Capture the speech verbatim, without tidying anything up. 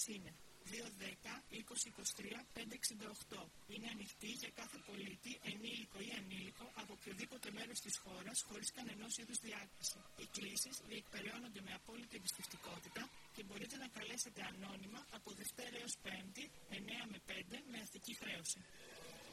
τηλέφωνες είναι δύο δέκα είκοσι είκοσι τρία πεντακόσια εξήντα οκτώ. Είναι ανοιχτή για κάθε πολίτη, ενήλικο ή ανήλικο, από οποιοδήποτε μέρος της χώρας, χωρίς κανενός είδους διάκριση. Οι κλήσεις διεκπεραιώνονται με απόλυτη εμπιστευτικότητα και μπορείτε να καλέσετε ανώνυμα από Δευτέρα έως Πέμπτη, εννιά με πέντε, με αστική χρέωση.